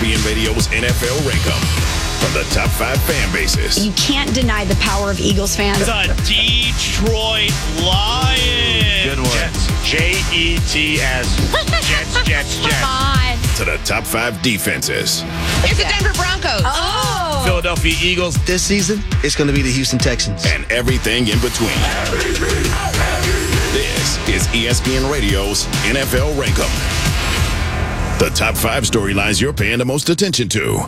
ESPN Radio's NFL Rankum. From the top 5 fan bases. You can't deny the power of Eagles fans. The Detroit Lions. Good one. Jets. Jets. Jets. Come on. To the top 5 defenses. It's the Denver Broncos. Oh. Philadelphia Eagles. This season, it's going to be the Houston Texans. And everything in between. This is ESPN Radio's NFL Rankum. The top 5 storylines you're paying the most attention to.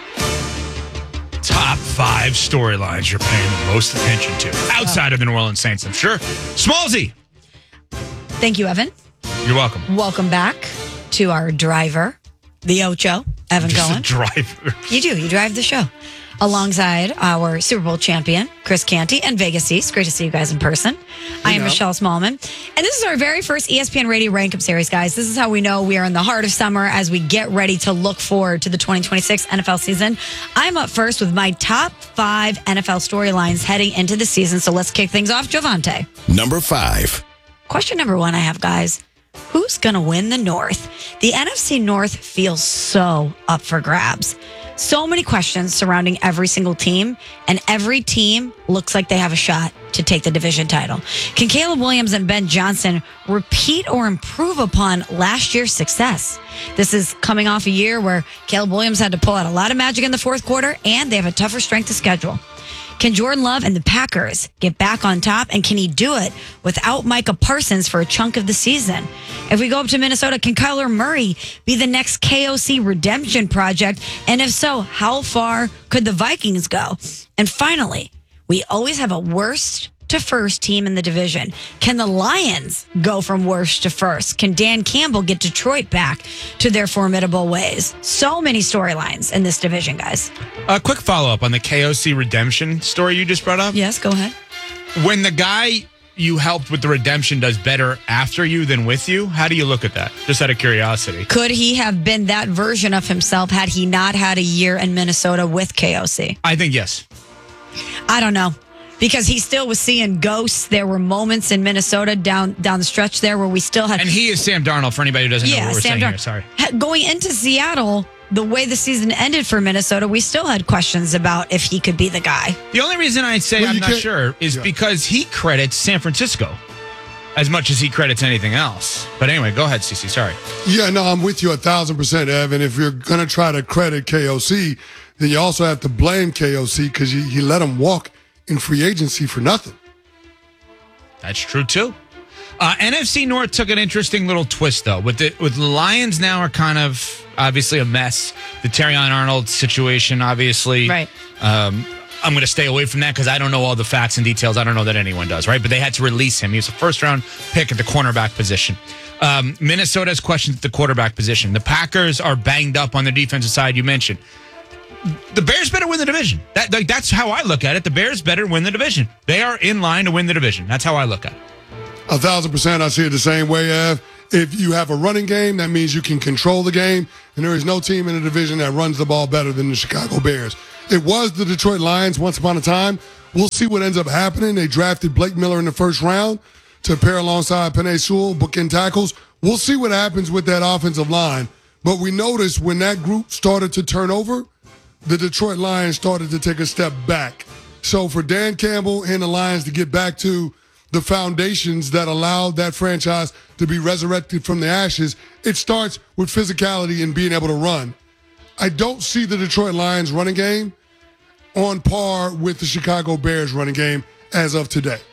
Top 5 storylines you're paying the most attention to. Outside of the New Orleans Saints, I'm sure. Smallsy. Thank you, Evan. You're welcome. Welcome back to our driver, the Ocho, Evan Just Cohen. a driver. You do. You drive the show. Alongside our Super Bowl champion, Chris Canty, and Vegas East. Great to see you guys in person. I am Michelle Smallman. And this is our very first ESPN Radio Rankup series, guys. This is how we know we are in the heart of summer as we get ready to look forward to the 2026 NFL season. I'm up first with my top 5 NFL storylines heading into the season. So let's kick things off. Jovante. Number 5. Question number 1 I have, guys. Who's going to win the North? The NFC North feels so up for grabs. So many questions surrounding every single team, and every team looks like they have a shot to take the division title. Can Caleb Williams and Ben Johnson repeat or improve upon last year's success? This is coming off a year where Caleb Williams had to pull out a lot of magic in the fourth quarter, and they have a tougher strength of schedule. Can Jordan Love and the Packers get back on top, and can he do it without Micah Parsons for a chunk of the season? If we go up to Minnesota, can Kyler Murray be the next KOC redemption project? And if so, how far could the Vikings go? And finally, we always have a worst to first team in the division. Can the Lions go from worst to first? Can Dan Campbell get Detroit back to their formidable ways? So many storylines in this division, guys. A quick follow-up on the KOC redemption story you just brought up. Yes, go ahead. When the guy you helped with the redemption does better after you than with you, how do you look at that? Just out of curiosity. Could he have been that version of himself had he not had a year in Minnesota with KOC? I think yes. I don't know. Because he still was seeing ghosts. There were moments in Minnesota down the stretch there where we still had... And he is Sam Darnold, for anybody who doesn't know what we're saying here. Sorry. Going into Seattle, the way the season ended for Minnesota, we still had questions about if he could be the guy. The only reason I say I'm not sure is because he credits San Francisco as much as he credits anything else. But anyway, go ahead, CC. Sorry. Yeah, no, I'm with you 1,000%, Evan. If you're going to try to credit KOC, then you also have to blame KOC because he let him walk in free agency for nothing. That's true too. NFC North took an interesting little twist though. With the Lions now are kind of obviously a mess. The Terrion Arnold situation, obviously. Right. I'm going to stay away from that because I don't know all the facts and details. I don't know that anyone does, right? But they had to release him. He was a first-round pick at the cornerback position. Minnesota has questions at the quarterback position. The Packers are banged up on the defensive side. You mentioned. The Bears better win the division. That's how I look at it. The Bears better win the division. They are in line to win the division. That's how I look at it. 1,000%. I see it the same way, Ev. If you have a running game, that means you can control the game, and there is no team in the division that runs the ball better than the Chicago Bears. It was the Detroit Lions once upon a time. We'll see what ends up happening. They drafted Blake Miller in the first round to pair alongside Penei Sewell, bookend tackles. We'll see what happens with that offensive line. But we noticed when that group started to turn over, the Detroit Lions started to take a step back. So for Dan Campbell and the Lions to get back to the foundations that allowed that franchise to be resurrected from the ashes, it starts with physicality and being able to run. I don't see the Detroit Lions running game on par with the Chicago Bears running game as of today.